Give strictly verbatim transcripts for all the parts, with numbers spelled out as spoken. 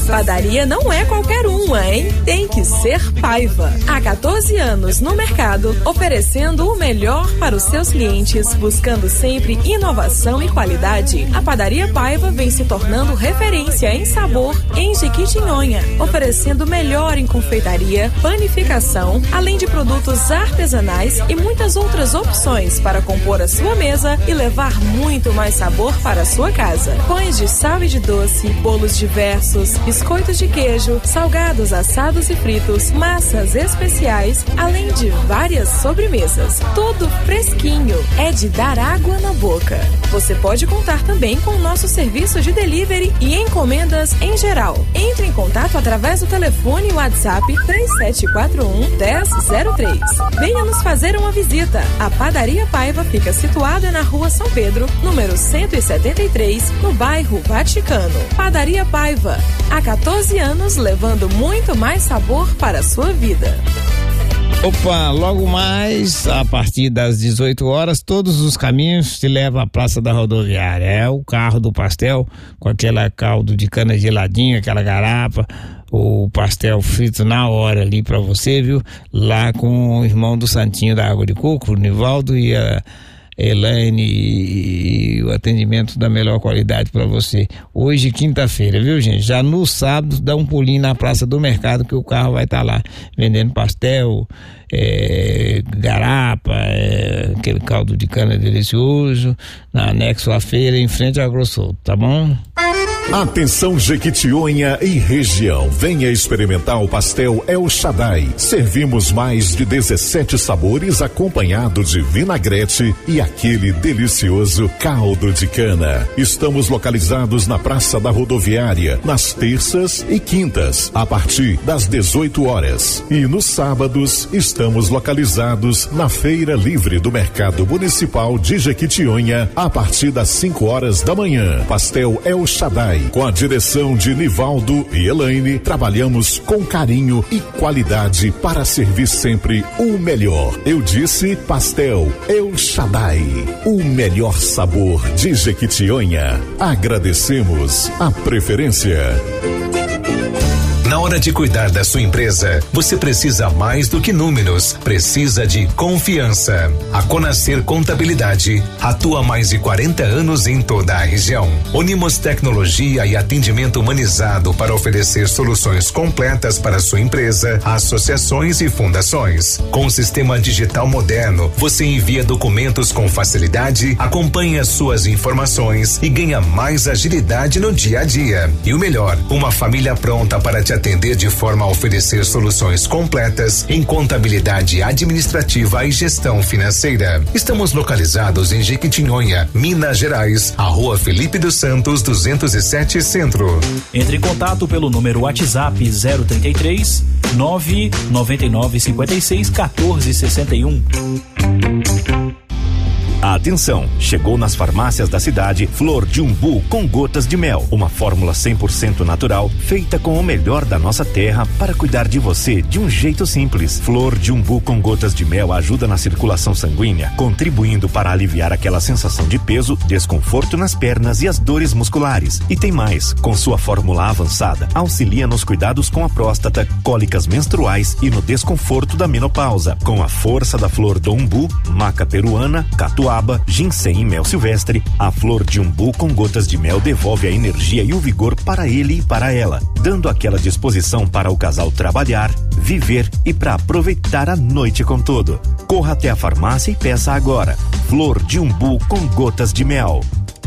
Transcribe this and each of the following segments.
Padaria não é qualquer uma, hein? Tem que ser Paiva. Há quatorze anos no mercado, oferecendo o melhor para os seus clientes, buscando sempre inovação e qualidade. A Padaria Paiva vem se tornando referência em sabor em Jequitinhonha, oferecendo o melhor em confeitaria, panificação, além de produtos artesanais e muitas outras opções para compor a sua mesa e levar muito mais sabor para a sua casa. Pães de sal e de doce, bolos diversos, biscoitos de queijo, salgados, assados e fritos, massas especiais, além de várias sobremesas. Tudo fresquinho, é de dar água na boca. Você pode contar também com o nosso serviço de delivery e encomendas em geral. Entre em contato através do telefone e WhatsApp três sete quatro um, um zero zero três. Venha nos fazer uma visita. A Padaria Paiva fica situada na Rua São Pedro, número cento e setenta e três, no bairro Vaticano. Padaria Paiva, há quatorze anos levando muito mais sabor para a sua vida. Opa, logo mais, a partir das dezoito horas, todos os caminhos te levam à Praça da Rodoviária. É o carro do pastel, com aquela caldo de cana geladinha, aquela garapa, o pastel frito na hora ali pra você, viu? Lá com o irmão do Santinho da Água de Coco, o Nivaldo, e a Elaine, e o atendimento da melhor qualidade para você. Hoje, quinta-feira, viu, gente? Já no sábado, dá um pulinho na Praça do Mercado, que o carro vai estar tá lá vendendo pastel, é, garapa, é, aquele caldo de cana delicioso, na anexo à feira, em frente ao Grossolto, tá bom? Atenção, Jequitinhonha e região, venha experimentar o pastel El Shaddai. Servimos mais de dezessete sabores acompanhado de vinagrete e aquele delicioso caldo de cana. Estamos localizados na Praça da Rodoviária, nas terças e quintas, a partir das dezoito horas. E nos sábados, estamos localizados na Feira Livre do Mercado Municipal de Jequitinhonha, a partir das cinco horas da manhã. Pastel El Shaddai, com a direção de Nivaldo e Elaine, trabalhamos com carinho e qualidade para servir sempre o melhor. Eu disse pastel El Shaddai, o melhor sabor de Jequitinhonha. Agradecemos a preferência. Na hora de cuidar da sua empresa, você precisa mais do que números, precisa de confiança. A Conacer Contabilidade atua há mais de quarenta anos em toda a região. Unimos tecnologia e atendimento humanizado para oferecer soluções completas para sua empresa, associações e fundações. Com o sistema digital moderno, você envia documentos com facilidade, acompanha suas informações e ganha mais agilidade no dia a dia. E o melhor, uma família pronta para te atender de forma a oferecer soluções completas em contabilidade administrativa e gestão financeira. Estamos localizados em Jequitinhonha, Minas Gerais, a Rua Felipe dos Santos, duzentos e sete Centro. Entre em contato pelo número WhatsApp zero trinta e três, nove nove nove cinquenta e seis, quatorze sessenta e um. Atenção, chegou nas farmácias da cidade Flor de Umbu com gotas de mel, uma fórmula cem por cento natural, feita com o melhor da nossa terra para cuidar de você de um jeito simples. Flor de Umbu com gotas de mel ajuda na circulação sanguínea, contribuindo para aliviar aquela sensação de peso, desconforto nas pernas e as dores musculares. E tem mais, com sua fórmula avançada, auxilia nos cuidados com a próstata, cólicas menstruais e no desconforto da menopausa. Com a força da flor do umbu, maca peruana, catuaba, ginseng e mel silvestre, a Flor de Umbu com gotas de mel devolve a energia e o vigor para ele e para ela, dando aquela disposição para o casal trabalhar, viver e para aproveitar a noite com tudo. Corra até a farmácia e peça agora. Flor de Umbu com gotas de mel.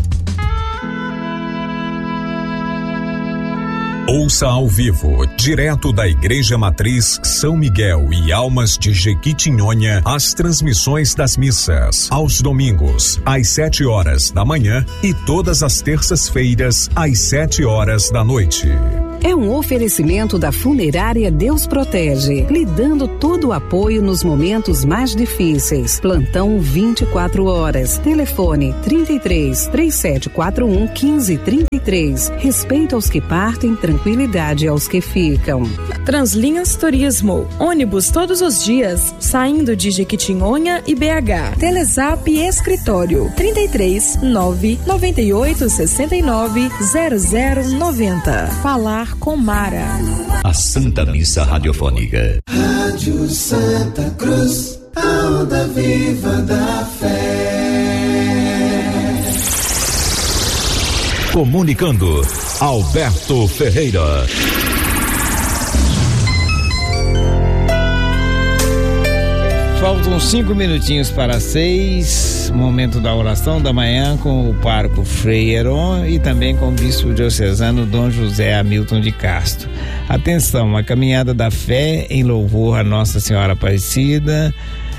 Ouça ao vivo, direto da Igreja Matriz São Miguel e Almas de Jequitinhonha, as transmissões das missas, aos domingos, às sete horas da manhã e todas as terças-feiras, às sete horas da noite. É um oferecimento da Funerária Deus Protege, lhe dando todo o apoio nos momentos mais difíceis. Plantão vinte e quatro horas. Telefone trinta e três, três sete quatro um, quinze trinta e três. Respeito aos que partem, tranquilidade aos que ficam. Translinhas Turismo. Ônibus todos os dias, saindo de Jequitinhonha e B H. Telezap Escritório trinta e três, nove nove oito, sessenta e nove, zero zero noventa. Falar ar com Mara. A Santa Missa Radiofônica. Rádio Santa Cruz, a onda viva da fé. Comunicando, Alberto Ferreira. Faltam cinco minutinhos para seis, momento da oração da manhã com o pároco Frei Heron e também com o bispo diocesano Dom José Hamilton de Castro. Atenção, a caminhada da fé em louvor a Nossa Senhora Aparecida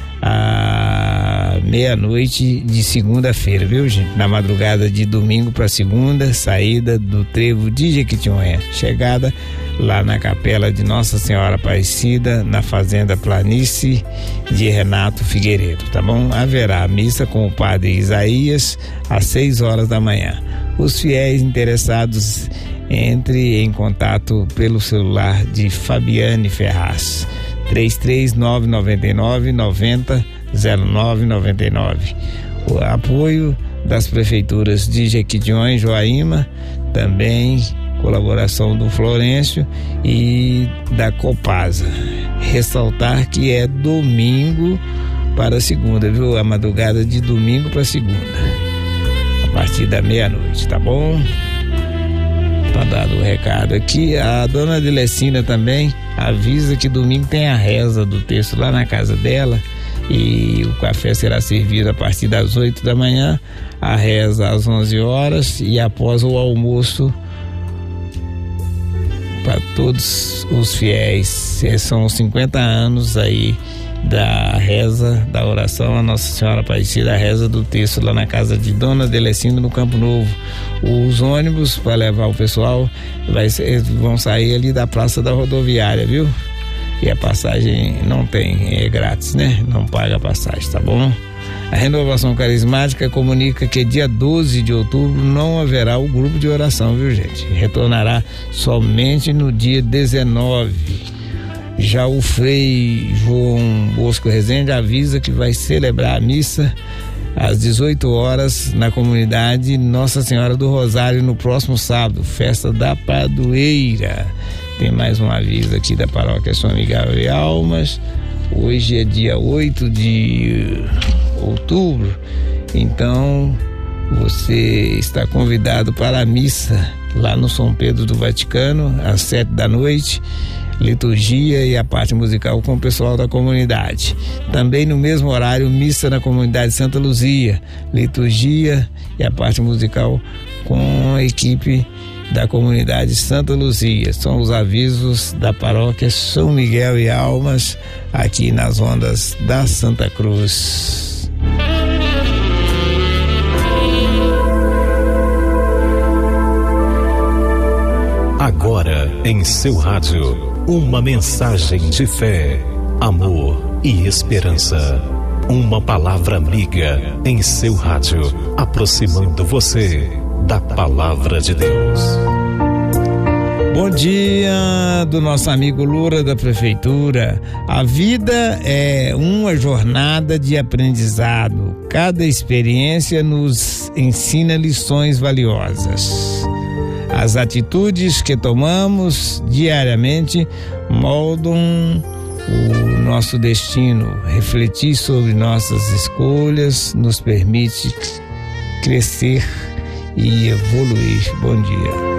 à meia-noite de segunda-feira, viu, gente? Na madrugada de domingo para segunda, saída do trevo de Jequitinhonha, chegada lá na capela de Nossa Senhora Aparecida, na Fazenda Planície de Renato Figueiredo, tá bom? Haverá missa com o padre Isaías às seis horas da manhã. Os fiéis interessados entre em contato pelo celular de Fabiane Ferraz, três três nove nove nove nove zero zero nove nove nove. O apoio das prefeituras de Jequitinhonha e Joaíma, também colaboração do Florencio e da Copasa. Ressaltar que é domingo para segunda, viu? A madrugada de domingo para segunda, a partir da meia-noite, tá bom? Tá dado o recado aqui. A dona Delecina também avisa que domingo tem a reza do texto lá na casa dela e o café será servido a partir das oito da manhã, a reza às onze horas e após o almoço para todos os fiéis. São cinquenta anos aí da reza, da oração a Nossa Senhora Aparecida, a reza do texto lá na casa de Dona Delecina, no Campo Novo. Os ônibus para levar o pessoal vai ser, vão sair ali da Praça da Rodoviária, viu? E a passagem não tem, é grátis, né? Não paga a passagem, tá bom? A Renovação Carismática comunica que dia doze de outubro não haverá o grupo de oração, viu, gente? Retornará somente no dia dezenove. Já o Frei João Bosco Rezende avisa que vai celebrar a missa às dezoito horas na comunidade Nossa Senhora do Rosário no próximo sábado, festa da padroeira. Tem mais um aviso aqui da paróquia São Miguel e Almas. Hoje é dia oito de outubro, então você está convidado para a missa lá no São Pedro do Vaticano às sete da noite, liturgia e a parte musical com o pessoal da comunidade. Também no mesmo horário, missa na comunidade Santa Luzia, liturgia e a parte musical com a equipe da comunidade Santa Luzia. São os avisos da paróquia São Miguel e Almas aqui nas ondas da Santa Cruz. Agora em seu rádio, uma mensagem de fé, amor e esperança. Uma palavra amiga em seu rádio, aproximando você da Palavra de Deus. Bom dia do nosso amigo Lura da Prefeitura. A vida é uma jornada de aprendizado. Cada experiência nos ensina lições valiosas. As atitudes que tomamos diariamente moldam o nosso destino. Refletir sobre nossas escolhas nos permite crescer e evoluir. Bom dia.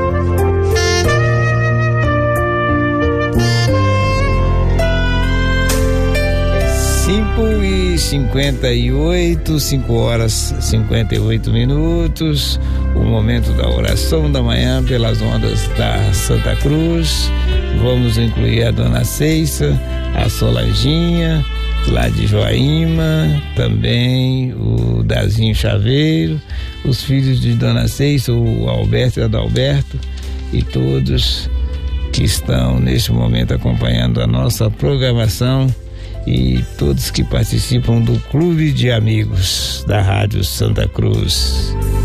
Cinco e cinquenta e oito, cinco horas e cinquenta e oito minutos, o momento da oração da manhã pelas ondas da Santa Cruz. Vamos incluir a Dona Ceissa, a Solanginha, lá de Joaíma, também o Dazinho Chaveiro, os filhos de Dona Ceissa, o Alberto e o Adalberto, e todos que estão neste momento acompanhando a nossa programação, e todos que participam do Clube de Amigos da Rádio Santa Cruz.